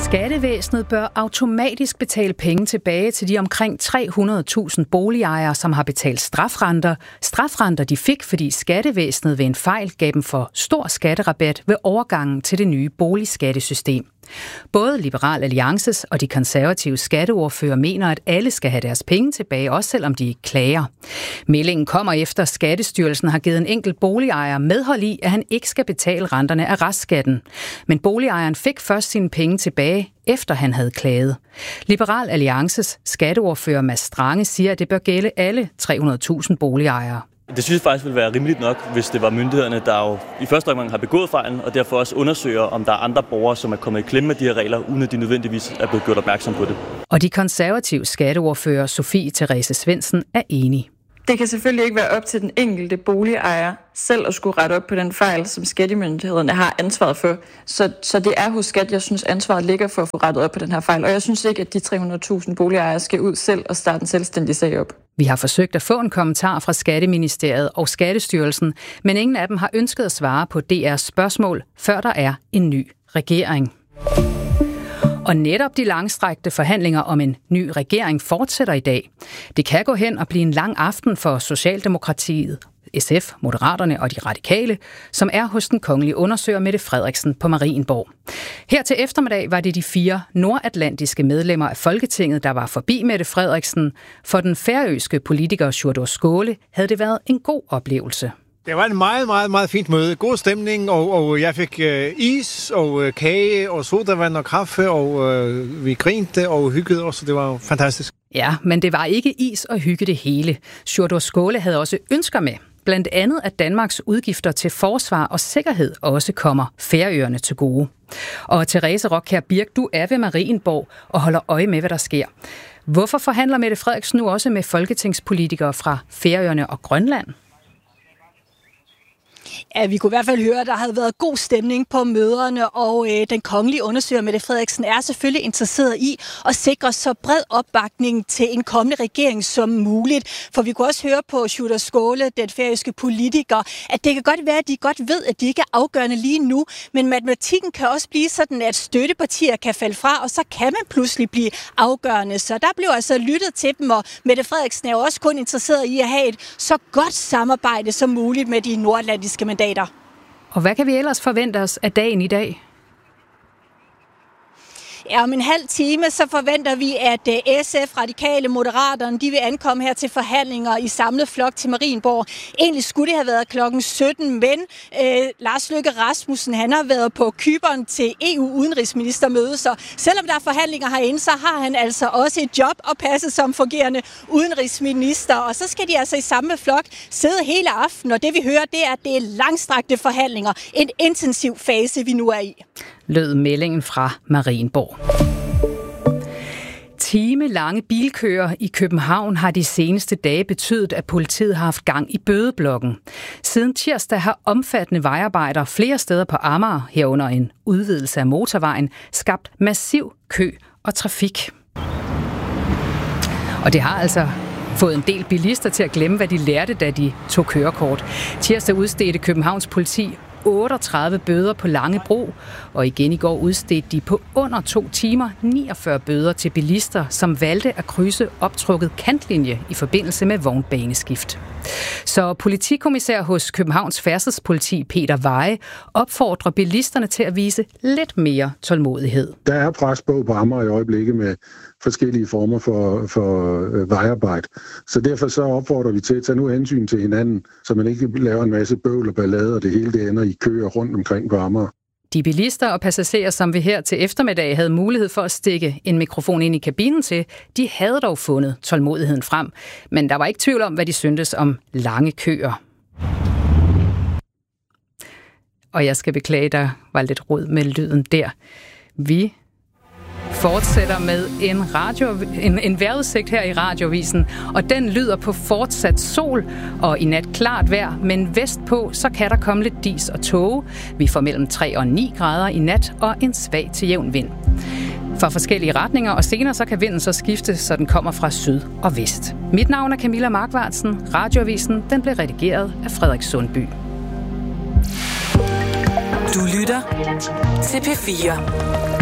Skattevæsenet bør automatisk betale penge tilbage til de omkring 300.000 boligejere, som har betalt strafrenter. Strafrenter de fik, fordi skattevæsenet ved en fejl gav dem for stor skatterabat ved overgangen til det nye boligskattesystem. Både Liberal Alliances og de konservative skatteordfører mener, at alle skal have deres penge tilbage, også selvom de klager. Meldingen kommer efter, at Skattestyrelsen har givet en enkelt boligejer medhold i, at han ikke skal betale renterne af restskatten. Men boligejeren fik først sine penge tilbage, efter han havde klaget. Liberal Alliances skatteordfører Mads Strange siger, at det bør gælde alle 300.000 boligejere. Det synes jeg faktisk ville være rimeligt nok, hvis det var myndighederne, der jo i første omgang har begået fejlen, og derfor også undersøger, om der er andre borgere, som er kommet i klemme med de her regler, uden at de nødvendigvis er blevet gjort opmærksom på det. Og de konservative skatteordfører Sofie Therese Svendsen er enig. Det kan selvfølgelig ikke være op til den enkelte boligejer selv at skulle rette op på den fejl, som skattemyndighederne har ansvaret for. Så det er hos skat, jeg synes, ansvaret ligger for at få rettet op på den her fejl. Og jeg synes ikke, at de 300.000 boligejere skal ud selv og starte en selvstændig sag op. Vi har forsøgt at få en kommentar fra Skatteministeriet og Skattestyrelsen, men ingen af dem har ønsket at svare på DR's spørgsmål, før der er en ny regering. Og netop de langstrakte forhandlinger om en ny regering fortsætter i dag. Det kan gå hen og blive en lang aften for Socialdemokratiet, SF, Moderaterne og de Radikale, som er hos den kongelige undersøger Mette Frederiksen på Marienborg. Her til eftermiddag var det de 4 nordatlantiske medlemmer af Folketinget, der var forbi Mette Frederiksen. For den færøske politiker Sjúrður Skaale havde det været en god oplevelse. Det var en meget, meget, meget fint møde. God stemning, og jeg fik is og kage og sodavand og kaffe, og vi grinte og hyggede os, og det var fantastisk. Ja, men det var ikke is og hygge det hele. Sjúrður Skaale havde også ønsker med. Blandt andet, at Danmarks udgifter til forsvar og sikkerhed også kommer Færøerne til gode. Og Therese Rockjær Birk, du er ved Marienborg og holder øje med, hvad der sker. Hvorfor forhandler Mette Frederiksen nu også med folketingspolitikere fra Færøerne og Grønland? Ja, vi kunne i hvert fald høre, at der havde været god stemning på møderne, og den kongelige undersøger Mette Frederiksen er selvfølgelig interesseret i at sikre så bred opbakning til en kommende regering som muligt. For vi kunne også høre på Sjúrður Skaale, den færøske politiker, at det kan godt være, at de godt ved, at de ikke er afgørende lige nu, men matematikken kan også blive sådan, at støttepartier kan falde fra, og så kan man pludselig blive afgørende. Så der blev altså lyttet til dem, og Mette Frederiksen er jo også kun interesseret i at have et så godt samarbejde som muligt med de nordatlantiske mandater. Og hvad kan vi ellers forvente os af dagen i dag? Ja, om en halv time, så forventer vi, at SF, Radikale, Moderaterne, de vil ankomme her til forhandlinger i samlet flok til Marienborg. Egentlig skulle det have været klokken 17, men Lars Løkke Rasmussen, han har været på Cypern til EU-udenrigsministermøde, så selvom der er forhandlinger herinde, så har han altså også et job at passe som fungerende udenrigsminister. Og så skal de altså i samme flok sidde hele aftenen, og det vi hører, det er, at det er langstrakte forhandlinger. En intensiv fase, vi nu er i. Lød meldingen fra Marienborg. Timelange bilkøer i København har de seneste dage betydet, at politiet har haft gang i bødeblokken. Siden tirsdag har omfattende vejarbejder flere steder på Amager, herunder en udvidelse af motorvejen, skabt massiv kø og trafik. Og det har altså fået en del bilister til at glemme, hvad de lærte, da de tog kørekort. Tirsdag udstedte Københavns politi 38 bøder på Langebro, og igen i går udstedte de på under 2 timer 49 bøder til bilister, som valgte at krydse optrukket kantlinje i forbindelse med vognbaneskift. Så politikommissær hos Københavns Færdselspoliti Peter Veje opfordrer bilisterne til at vise lidt mere tålmodighed. Der er pres på Amager i øjeblikket med forskellige former for vejarbejde. Så derfor så opfordrer vi til at tage nu hensyn til hinanden, så man ikke laver en masse bøvl og ballade, og det hele det ender i køer rundt omkring på Amager. De bilister og passagerer, som vi her til eftermiddag havde mulighed for at stikke en mikrofon ind i kabinen til, de havde dog fundet tålmodigheden frem. Men der var ikke tvivl om, hvad de syntes om lange køer. Og jeg skal beklage, der var lidt rod med lyden der. Vi fortsætter med en vejrudsigt her i Radiovisen, og den lyder på fortsat sol og i nat klart vejr, men vestpå så kan der komme lidt dis og tåge. Vi får mellem 3 og 9 grader i nat og en svag til jævn vind. For forskellige retninger, og senere så kan vinden så skifte, så den kommer fra syd og vest. Mit navn er Camilla Markvartsen. Radioavisen den blev redigeret af Frederik Sundby. Du lytter til P4.